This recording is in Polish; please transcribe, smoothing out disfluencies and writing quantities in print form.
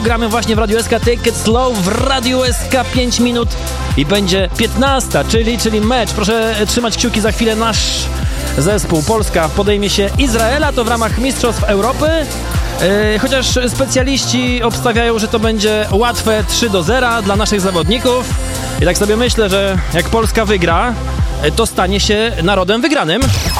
Gramy właśnie w Radiu SK Take It Slow w Radiu SK 5 minut i będzie 15, czyli mecz. Proszę trzymać kciuki, za chwilę nasz zespół Polska podejmie się Izraela, to w ramach Mistrzostw Europy. Chociaż specjaliści obstawiają, że to będzie łatwe 3-0 dla naszych zawodników. I tak sobie myślę, że jak Polska wygra, to stanie się narodem wygranym.